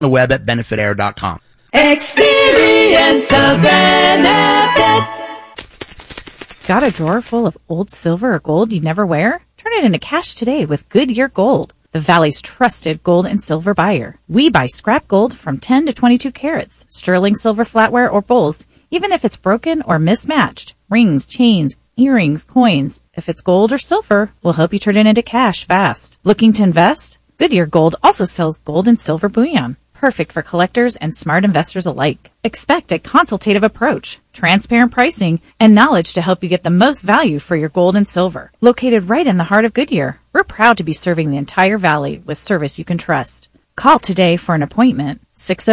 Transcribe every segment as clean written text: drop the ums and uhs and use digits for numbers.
the web at benefitair.com. Experience the benefit. Got a drawer full of old silver or gold you never wear? Turn it into cash today with Goodyear Gold, the Valley's trusted gold and silver buyer. We buy scrap gold from 10 to 22 carats, sterling silver flatware or bowls, even if it's broken or mismatched. Rings, chains, earrings, coins. If it's gold or silver, we'll help you turn it into cash fast. Looking to invest? Goodyear Gold also sells gold and silver bullion. Perfect for collectors and smart investors alike. Expect a consultative approach, transparent pricing, and knowledge to help you get the most value for your gold and silver. Located right in the heart of Goodyear, we're proud to be serving the entire valley with service you can trust. Call today for an appointment,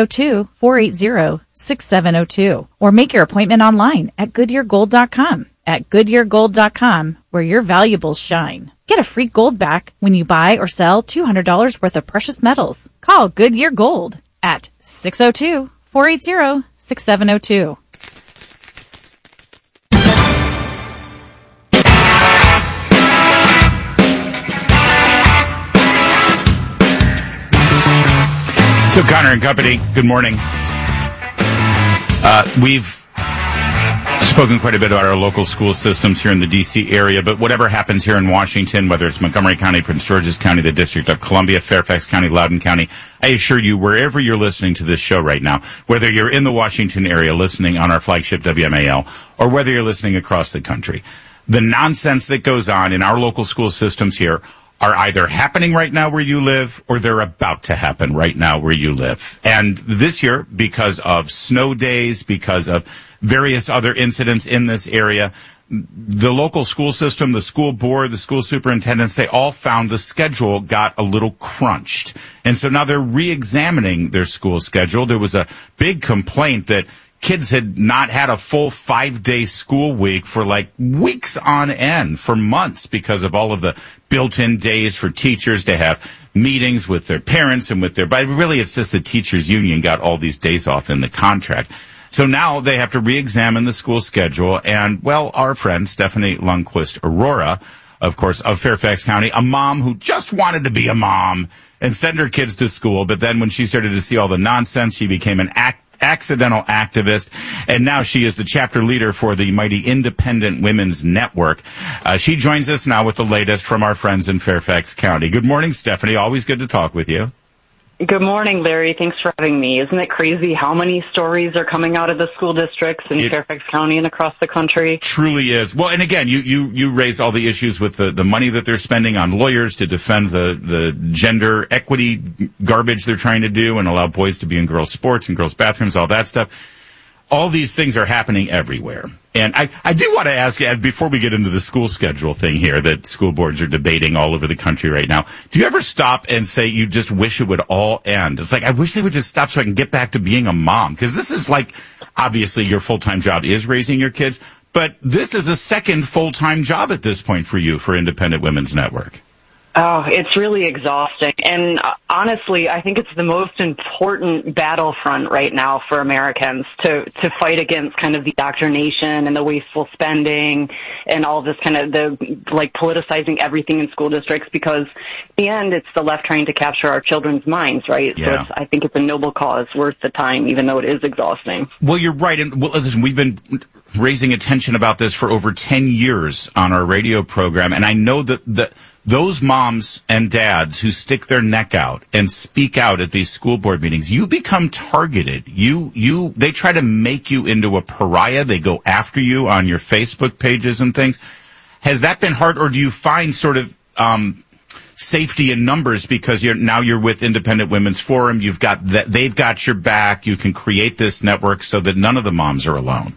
602-480-6702, or make your appointment online at GoodyearGold.com. At GoodyearGold.com, where your valuables shine. Get a free gold back when you buy or sell $200 worth of precious metals. Call Goodyear Gold at 602-480-6702. So Connor and Company, good morning. We've spoken quite a bit about our local school systems here in the D.C. area, but whatever happens here in Washington, whether it's Montgomery County, Prince George's County, the District of Columbia, Fairfax County, Loudoun County, I assure you, wherever you're listening to this show right now, whether you're in the Washington area listening on our flagship WMAL, or whether you're listening across the country, the nonsense that goes on in our local school systems here are either happening right now where you live or they're about to happen right now where you live. And this year, because of snow days, because of various other incidents in this area, the local school system, the school board, the school superintendents, they all found the schedule got a little crunched. And so now they're re-examining their school schedule. There was a big complaint that kids had not had a full 5-day school week for like weeks on end, for months, because of all of the built-in days for teachers to have meetings with their parents and with their, but really it's just the teachers union got all these days off in the contract. So now they have to re-examine the school schedule. And, well, our friend Stephanie Lundquist Aurora, of course, of Fairfax County, a mom who just wanted to be a mom and send her kids to school. But then when she started to see all the nonsense, she became an accidental activist. And now she is the chapter leader for the mighty Independent Women's Network. She joins us now with the latest from our friends in Fairfax County. Good morning, Stephanie. Always good to talk with you. Good morning, Larry. Thanks for having me. Isn't it crazy how many stories are coming out of the school districts in Fairfax County and across the country? Truly is. Well, and again, you raise all the issues with the money that they're spending on lawyers to defend the gender equity garbage they're trying to do and allow boys to be in girls' sports and girls' bathrooms, all that stuff. All these things are happening everywhere. And I do want to ask you, before we get into the school schedule thing here that school boards are debating all over the country right now, do you ever stop and say you just wish it would all end? It's like, I wish they would just stop so I can get back to being a mom. Because this is like, obviously your full-time job is raising your kids, but this is a second full-time job at this point for you, for Independent Women's Network. Oh, it's really exhausting. And honestly, I think it's the most important battlefront right now for Americans to fight against kind of the indoctrination and the wasteful spending and all of this kind of politicizing everything in school districts, because in the end, it's the left trying to capture our children's minds, right? Yeah. So I think it's a noble cause worth the time, even though it is exhausting. Well, you're right. And listen, we've been raising attention about this for over 10 years on our radio program. And I know that those moms and dads who stick their neck out and speak out at these school board meetings, you become targeted. They try to make you into a pariah. They go after you on your Facebook pages and things. Has that been hard, or do you find sort of safety in numbers because you're with Independent Women's Forum? They've got your back. You can create this network so that none of the moms are alone.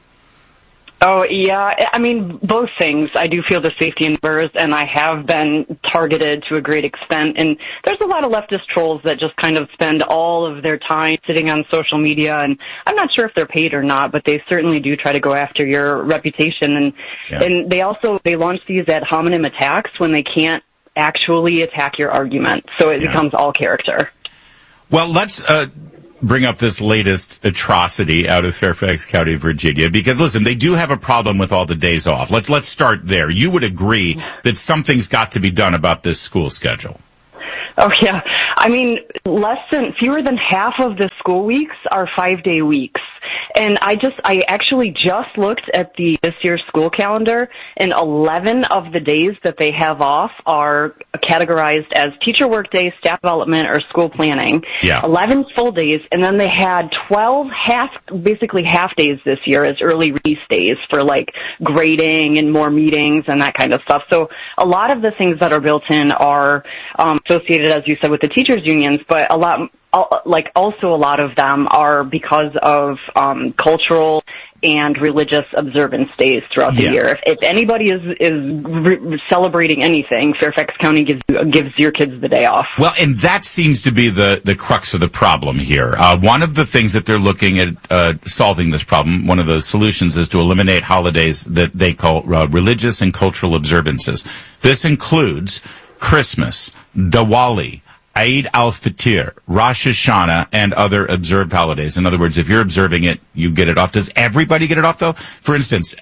Oh, yeah. I mean, both things. I do feel the safety in numbers, and I have been targeted to a great extent. And there's a lot of leftist trolls that just kind of spend all of their time sitting on social media. And I'm not sure if they're paid or not, but they certainly do try to go after your reputation. And they launch these ad hominem attacks when they can't actually attack your argument. So it becomes all character. Well, let's bring up this latest atrocity out of Fairfax County, Virginia, because listen, they do have a problem with all the days off. Let's start there. You would agree that something's got to be done about this school schedule. Oh, yeah. I mean, fewer than half of the school weeks are 5-day weeks. And I actually just looked at this year's school calendar, and 11 of the days that they have off are categorized as teacher work days, staff development, or school planning. Yeah. 11 full days, and then they had 12 basically half days this year as early release days for like grading and more meetings and that kind of stuff. So a lot of the things that are built in are associated, as you said, with the teachers unions, but also a lot of them are because of cultural and religious observance days throughout the year. If anybody is celebrating anything, Fairfax County gives your kids the day off. Well, and that seems to be the crux of the problem here. One of the things that they're looking at solving this problem, one of the solutions, is to eliminate holidays that they call religious and cultural observances. This includes Christmas, Diwali, Eid al-Fitr, Rosh Hashanah, and other observed holidays. In other words, if you're observing it, you get it off. Does everybody get it off, though? For instance,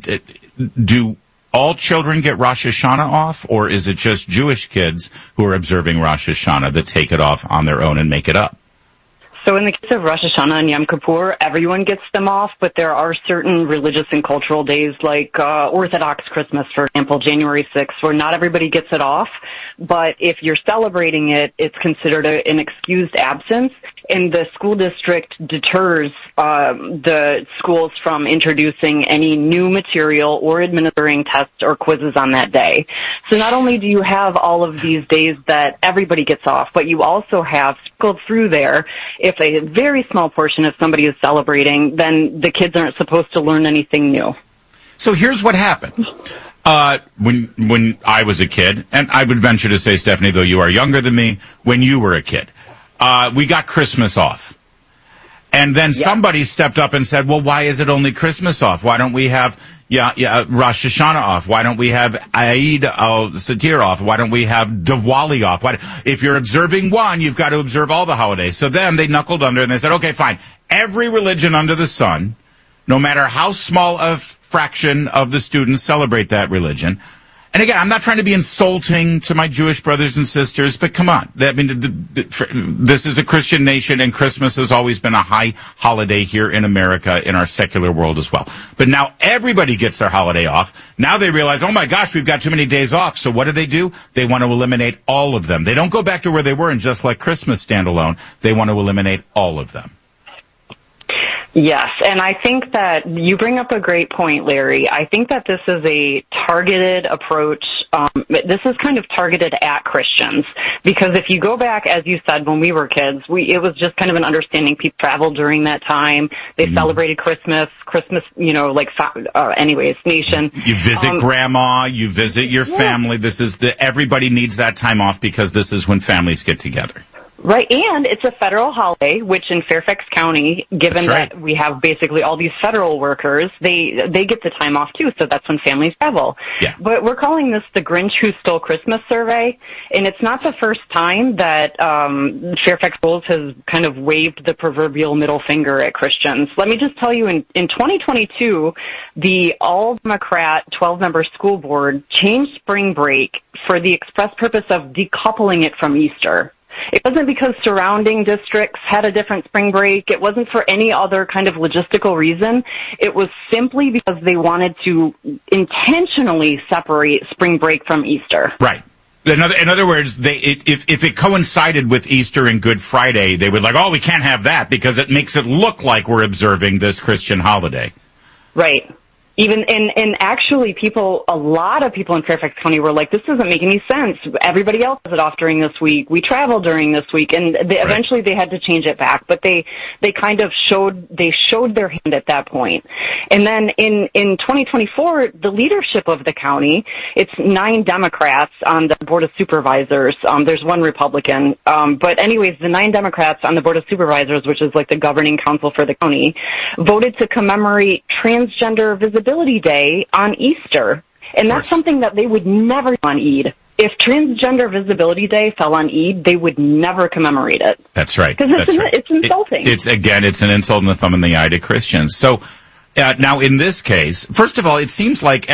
do all children get Rosh Hashanah off, or is it just Jewish kids who are observing Rosh Hashanah that take it off on their own and make it up? So in the case of Rosh Hashanah and Yom Kippur, everyone gets them off, but there are certain religious and cultural days like Orthodox Christmas, for example, January 6th, where not everybody gets it off. But if you're celebrating it, it's considered an excused absence, and the school district deters the schools from introducing any new material or administering tests or quizzes on that day. So not only do you have all of these days that everybody gets off, but you also have sprinkled through there, if a very small portion of somebody is celebrating, then the kids aren't supposed to learn anything new. So here's what happened. When I was a kid, and I would venture to say, Stephanie, though you are younger than me, when you were a kid, we got Christmas off. And then somebody stepped up and said, well, why is it only Christmas off? Why don't we have Rosh Hashanah off? Why don't we have Eid al-Fitr off? Why don't we have Diwali off? If you're observing one, you've got to observe all the holidays. So then they knuckled under and they said, okay, fine. Every religion under the sun, no matter how small a fraction of the students celebrate that religion. And again, I'm not trying to be insulting to my Jewish brothers and sisters, but come on. I mean, this is a Christian nation, and Christmas has always been a high holiday here in America, in our secular world as well. But now everybody gets their holiday off. Now they realize, oh my gosh, we've got too many days off. So what do? They want to eliminate all of them. They don't go back to where they were and just let Christmas stand alone. They want to eliminate all of them. Yes, and I think that you bring up a great point, Larry. I think that this is a targeted approach. This is kind of targeted at Christians, because if you go back, as you said, when we were kids, it was just kind of an understanding. People traveled during that time. They celebrated Christmas, anyways, nation. You visit grandma, you visit your family. Everybody needs that time off because this is when families get together. Right, and it's a federal holiday, which in Fairfax County, given that we have basically all these federal workers, they get the time off too, so that's when families travel. Yeah. But we're calling this the Grinch Who Stole Christmas survey, and it's not the first time that Fairfax Schools has kind of waved the proverbial middle finger at Christians. Let me just tell you, in 2022, the all-Democrat 12-member school board changed spring break for the express purpose of decoupling it from Easter. It wasn't because surrounding districts had a different spring break. It wasn't for any other kind of logistical reason. It was simply because they wanted to intentionally separate spring break from Easter. Right. In other words, if it coincided with Easter and Good Friday, they would we can't have that because it makes it look like we're observing this Christian holiday. Right. Even and actually a lot of people in Fairfax County were like, this doesn't make any sense. Everybody else has it off during this week. We travel during this week, and eventually they had to change it back. But they kind of showed their hand at that point. And then in 2024, the leadership of the county, it's 9 Democrats on the Board of Supervisors. There's 1 Republican. But anyways, the 9 Democrats on the Board of Supervisors, which is like the governing council for the county, voted to commemorate Transgender Visibility Day on Easter. And that's something that they would never do on Eid. If Transgender Visibility Day fell on Eid, they would never commemorate it. That's right. Because it's insulting. It's an insult and the thumb in the eye to Christians. So Now, in this case, first of all, it seems like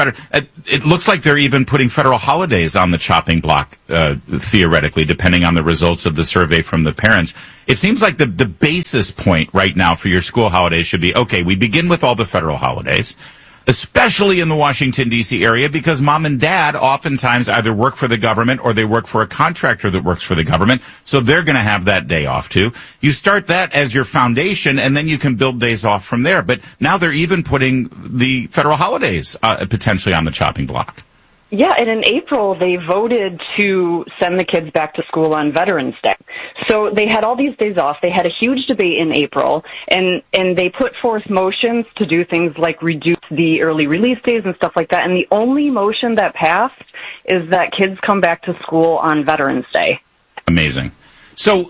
it looks like they're even putting federal holidays on the chopping block, theoretically, depending on the results of the survey from the parents. It seems like the basis point right now for your school holidays should be, okay, we begin with all the federal holidays, especially in the Washington, D.C. area, because mom and dad oftentimes either work for the government or they work for a contractor that works for the government, so they're going to have that day off too. You start that as your foundation, and then you can build days off from there. But now they're even putting the federal holidays potentially on the chopping block. Yeah, and in April, they voted to send the kids back to school on Veterans Day. So they had all these days off. They had a huge debate in April, and they put forth motions to do things like reduce the early release days and stuff like that. And the only motion that passed is that kids come back to school on Veterans Day. Amazing. So,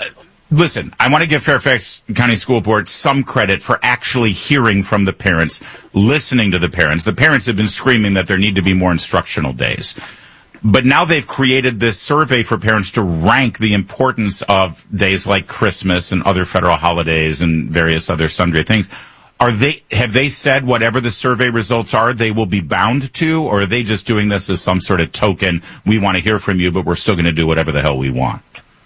listen, I want to give Fairfax County School Board some credit for actually hearing from the parents, listening to the parents. The parents have been screaming that there need to be more instructional days. But now they've created this survey for parents to rank the importance of days like Christmas and other federal holidays and various other sundry things. Have they said whatever the survey results are, they will be bound to, or are they just doing this as some sort of token? We want to hear from you, but we're still going to do whatever the hell we want.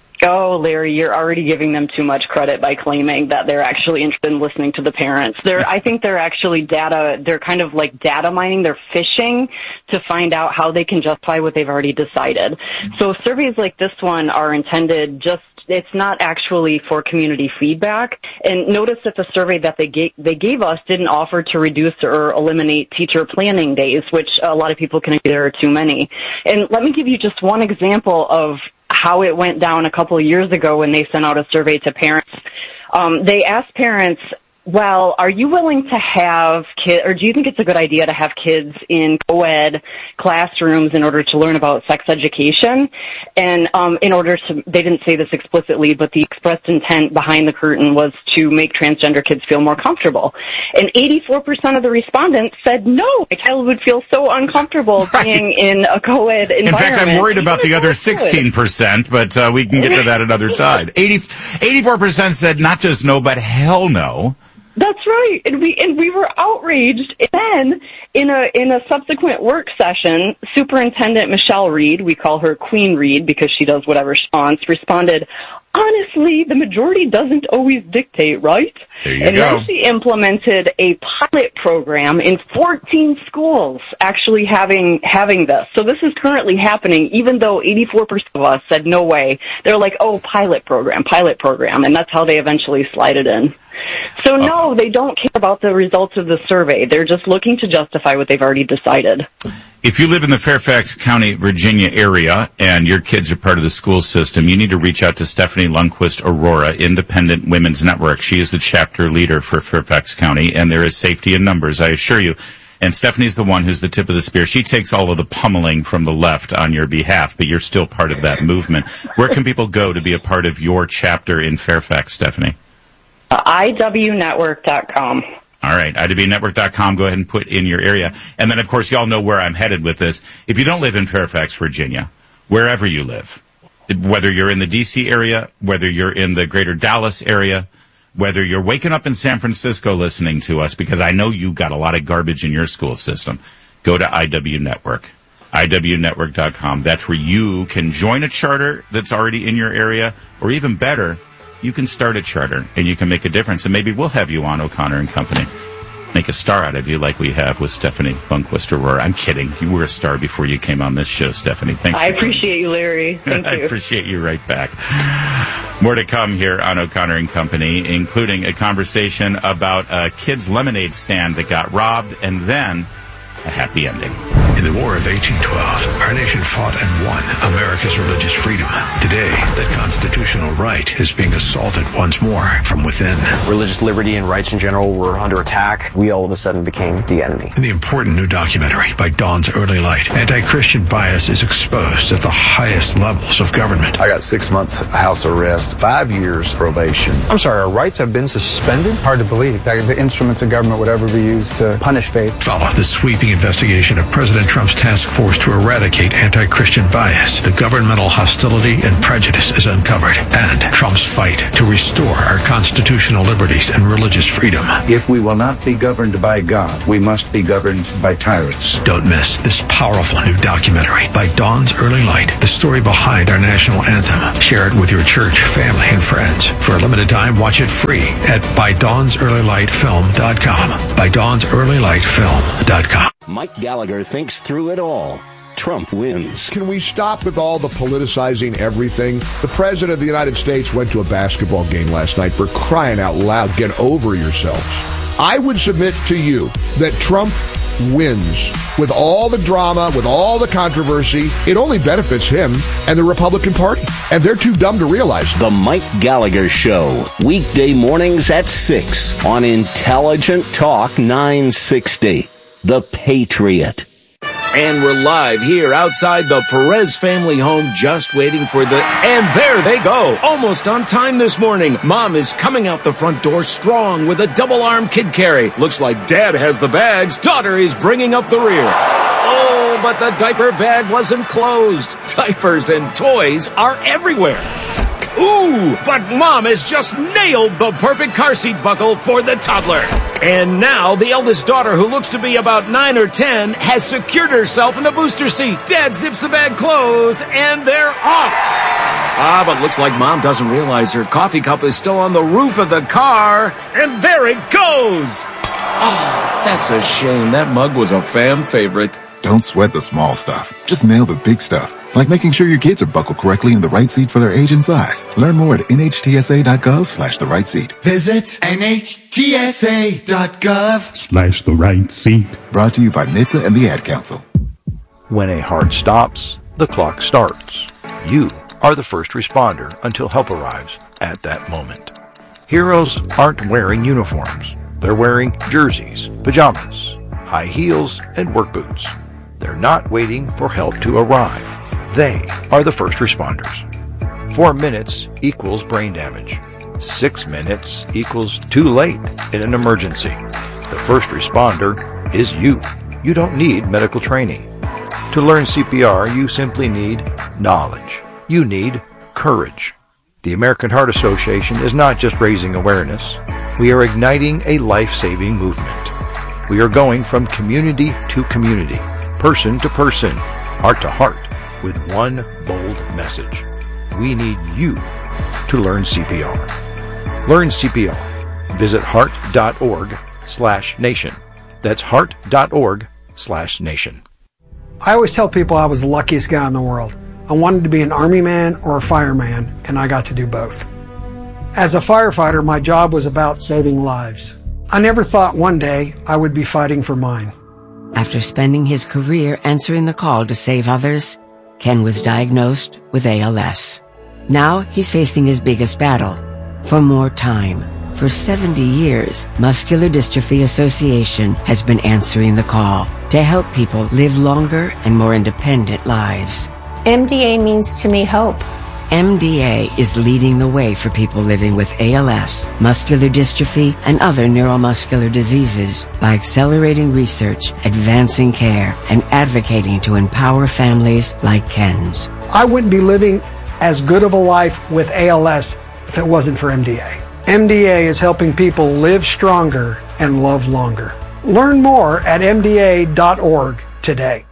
Oh, Larry, you're already giving them too much credit by claiming that they're actually interested in listening to the parents. I think they're actually they're kind of like data mining. They're fishing to find out how they can justify what they've already decided. So surveys like this one are intended it's not actually for community feedback. And notice that the survey that they gave us didn't offer to reduce or eliminate teacher planning days, which a lot of people can agree there are too many. And let me give you just one example of how it went down a couple of years ago when they sent out a survey to parents. They asked parents, well, are you willing to have kids, or do you think it's a good idea to have kids in co-ed classrooms in order to learn about sex education? And they didn't say this explicitly, but the expressed intent behind the curtain was to make transgender kids feel more comfortable. And 84% of the respondents said, no, my child would feel so uncomfortable being in a co-ed environment. In fact, I'm worried about the other 16%, but we can get to that another time. 84% said not just no, but hell no. That's right, and we were outraged. And then in a subsequent work session, Superintendent Michelle Reed, we call her Queen Reed because she does whatever she wants, responded, honestly, the majority doesn't always dictate, right? There you go. go. Then she implemented a pilot program in 14 schools actually having this. So this is currently happening, even though 84% of us said no way. They're like, oh, pilot program, and that's how they eventually slide it in. So no, they don't care about the results of the survey. They're just looking to justify what they've already decided. If you live in the Fairfax County, Virginia area and your kids are part of the school system, you need to reach out to Stephanie Lundquist Aurora, Independent Women's Network. She is the chapter leader for Fairfax County, and there is safety in numbers, I assure you. And Stephanie's the one who's the tip of the spear. She takes all of the pummeling from the left on your behalf, but you're still part of that movement. Where can people go to be a part of your chapter in Fairfax, Stephanie? IWNetwork.com. All right, IWNetwork.com. Go ahead and put in your area. And then, of course, y'all know where I'm headed with this. If you don't live in Fairfax, Virginia, wherever you live, whether you're in the D.C. area, whether you're in the greater Dallas area, whether you're waking up in San Francisco listening to us, because I know you got a lot of garbage in your school system, go to IW Network. IWNetwork.com. That's where you can join a charter that's already in your area, or even better, you can start a charter and you can make a difference. And maybe we'll have you on O'Connor and Company. Make a star out of you like we have with Stephanie Lundquist Aurora. I'm kidding. You were a star before you came on this show, Stephanie. Thanks. I appreciate you, Larry. Thank you. I appreciate you right back. More to come here on O'Connor and Company, including a conversation about a kid's lemonade stand that got robbed and then a happy ending. In the War of 1812, our nation fought and won America's religious freedom. Today, that constitutional right is being assaulted once more from within. Religious liberty and rights in general were under attack. We all of a sudden became the enemy. In the important new documentary by Dawn's Early Light, anti-Christian bias is exposed at the highest levels of government. I got 6 months house arrest, 5 years probation. I'm sorry, our rights have been suspended? Hard to believe that the instruments of government would ever be used to punish faith. Follow the sweeping investigation of President President Trump's task force to eradicate anti-Christian bias, the governmental hostility and prejudice is uncovered, and Trump's fight to restore our constitutional liberties and religious freedom. If we will not be governed by God, we must be governed by tyrants. Don't miss this powerful new documentary, By Dawn's Early Light, the story behind our national anthem. Share it with your church, family, and friends. For a limited time, watch it free at ByDawnsEarlyLightFilm.com. ByDawnsEarlyLightFilm.com. Mike Gallagher thinks through it all. Trump wins. Can we stop with all the politicizing everything? The President of the United States went to a basketball game last night. For crying out loud, get over yourselves. I would submit to you that Trump wins. With all the drama, with all the controversy, it only benefits him and the Republican Party. And they're too dumb to realize it. The Mike Gallagher Show, weekday mornings at 6 on Intelligent Talk 960. The Patriot. And we're live here outside the Perez family home, just waiting for and there they go, almost on time this morning. Mom is coming out the front door strong with a double-arm kid carry. Looks like Dad has the bags. Daughter is bringing up the rear. Oh, but the diaper bag wasn't closed. Diapers and toys are everywhere. Ooh, but Mom has just nailed the perfect car seat buckle for the toddler. And now the eldest daughter, who looks to be about 9 or 10, has secured herself in the booster seat. Dad zips the bag closed, and they're off. But looks like Mom doesn't realize her coffee cup is still on the roof of the car. And there it goes. Oh, that's a shame. That mug was a fan favorite. Don't sweat the small stuff. Just nail the big stuff. Like making sure your kids are buckled correctly in the right seat for their age and size. Learn more at nhtsa.gov/the right seat. Visit nhtsa.gov/the right seat. Brought to you by NHTSA and the Ad Council. When a heart stops, the clock starts. You are the first responder until help arrives at that moment. Heroes aren't wearing uniforms. They're wearing jerseys, pajamas, high heels, and work boots. They're not waiting for help to arrive. They are the first responders. 4 minutes equals brain damage. 6 minutes equals too late in an emergency. The first responder is you. You don't need medical training. To learn CPR, you simply need knowledge. You need courage. The American Heart Association is not just raising awareness. We are igniting a life-saving movement. We are going from community to community, person to person, heart to heart, with one bold message. We need you to learn CPR. Learn CPR. Visit heart.org/nation. That's heart.org/nation. I always tell people I was the luckiest guy in the world. I wanted to be an army man or a fireman, and I got to do both. As a firefighter, my job was about saving lives. I never thought one day I would be fighting for mine. After spending his career answering the call to save others, Ken was diagnosed with ALS. Now he's facing his biggest battle, for more time. For 70 years, Muscular Dystrophy Association has been answering the call to help people live longer and more independent lives. MDA means to me hope. MDA is leading the way for people living with ALS, muscular dystrophy, and other neuromuscular diseases by accelerating research, advancing care, and advocating to empower families like Ken's. I wouldn't be living as good of a life with ALS if it wasn't for MDA. MDA is helping people live stronger and love longer. Learn more at MDA.org today.